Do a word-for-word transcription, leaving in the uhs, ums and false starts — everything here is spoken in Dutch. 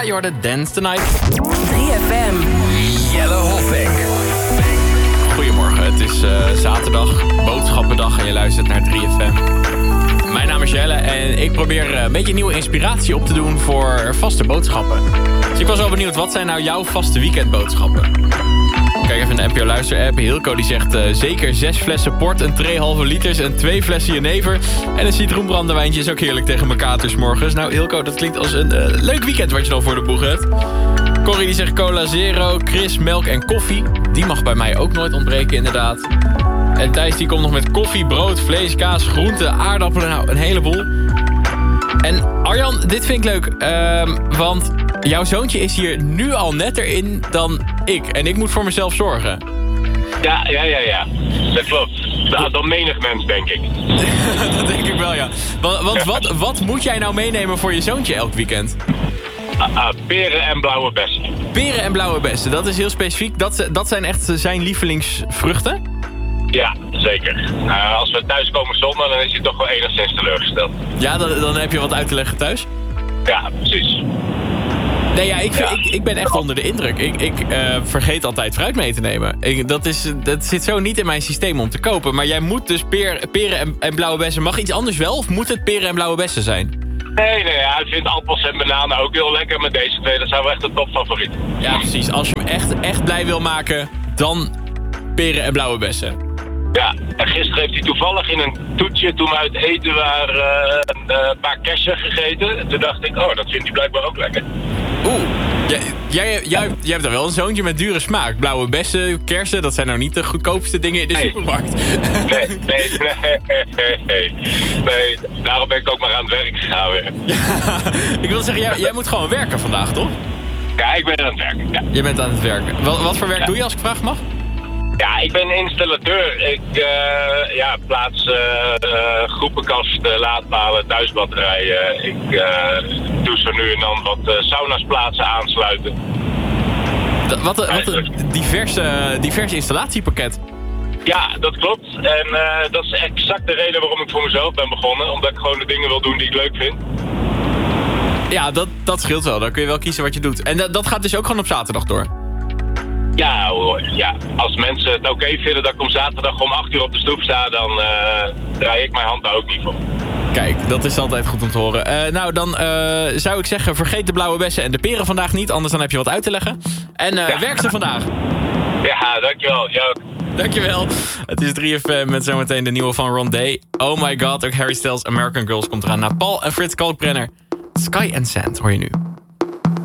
Ja, je hoorde Dance Tonight. drie F M. Jelle Hofbeck. Goedemorgen, het is uh, zaterdag, boodschappendag en je luistert naar drie F M. Mijn naam is Jelle en ik probeer uh, een beetje nieuwe inspiratie op te doen voor vaste boodschappen. Dus ik was wel benieuwd, wat zijn nou jouw vaste weekendboodschappen? Kijk even in de N P O Luister app. Hilco die zegt uh, zeker zes flessen port, een twee halve liters en twee flessen jenever. En een citroenbrandewijntje is ook heerlijk tegen mijn katers morgens. Nou Hilco, dat klinkt als een uh, leuk weekend wat je dan voor de boeg hebt. Corrie die zegt cola zero, Chris, melk en koffie. Die mag bij mij ook nooit ontbreken inderdaad. En Thijs die komt nog met koffie, brood, vlees, kaas, groenten, aardappelen. Nou, een heleboel. En Arjan, dit vind ik leuk. Uh, want jouw zoontje is hier nu al netter in dan ik. En ik moet voor mezelf zorgen. Ja, ja, ja, ja. Dat klopt. Dat, dat menig mens, denk ik. Dat denk ik wel, ja. Want, want wat, wat moet jij nou meenemen voor je zoontje elk weekend? Ah, ah, peren en blauwe bessen. Peren en blauwe bessen, dat is heel specifiek. Dat, dat zijn echt zijn lievelingsvruchten? Ja, zeker. Uh, als we thuis komen zonder, dan is hij toch wel enigszins teleurgesteld. Ja, dan, dan heb je wat uit te leggen thuis? Ja, precies. Nee, ja, ik, ja. ik, ik ben echt onder de indruk. Ik, ik uh, vergeet altijd fruit mee te nemen. Ik, dat, is, dat zit zo niet in mijn systeem om te kopen. Maar jij moet dus peer, peren en, en blauwe bessen. Mag iets anders wel? Of moet het peren en blauwe bessen zijn? Nee, nee, hij vindt appels en bananen ook heel lekker. Maar deze twee, dat zijn wel echt de topfavoriet. Ja, precies. Als je hem echt, echt blij wil maken, dan peren en blauwe bessen. Ja, en gisteren heeft hij toevallig in een toetje, toen we uit eten waren, uh, een paar kersen gegeten. En toen dacht ik, oh, dat vindt hij blijkbaar ook lekker. Oeh, jij, jij, jij, jij hebt dan wel een zoontje met dure smaak. Blauwe bessen, kersen, dat zijn nou niet de goedkoopste dingen in de nee. supermarkt. Nee, nee, nee, nee, nee. Daarom ben ik ook maar aan het werk gegaan weer. Ja, ik wil zeggen, jij, jij moet gewoon werken vandaag, toch? Ja, ik ben aan het werken, ja. Je bent aan het werken. Wat, wat voor werk ja. doe je als ik vragen mag? Ja, ik ben installateur. Ik uh, ja, plaats uh, uh, groepenkasten, laadpalen, thuisbatterijen. Ik uh, doe zo nu en dan wat uh, sauna's plaatsen, aansluiten. Dat, wat, wat een diverse, diverse installatiepakket. Ja, dat klopt. En uh, dat is exact de reden waarom ik voor mezelf ben begonnen. Omdat ik gewoon de dingen wil doen die ik leuk vind. Ja, dat, dat scheelt wel. Dan kun je wel kiezen wat je doet. En dat, dat gaat dus ook gewoon op zaterdag door? Ja hoor, ja. Als mensen het oké okay vinden dat ik om zaterdag om acht uur op de stoep sta, dan uh, draai ik mijn hand daar ook niet voor. Kijk, dat is altijd goed om te horen. Uh, nou, dan uh, zou ik zeggen, vergeet de blauwe bessen en de peren vandaag niet, anders dan heb je wat uit te leggen. En uh, ja. werk ze vandaag. Ja, dankjewel. Jij ook. Dankjewel. Het is drie F M met zometeen de nieuwe van Ron Day. Oh my god, ook Harry Styles American Girls komt eraan. Na Paul en Frits Kalkbrenner. Sky and Sand hoor je nu.